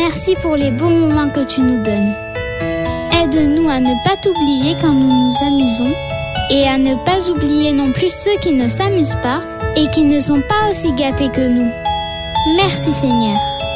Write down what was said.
Merci pour les beaux moments que tu nous donnes. Aide-nous à ne pas t'oublier quand nous nous amusons et à ne pas oublier non plus ceux qui ne s'amusent pas et qui ne sont pas aussi gâtés que nous. Merci Seigneur.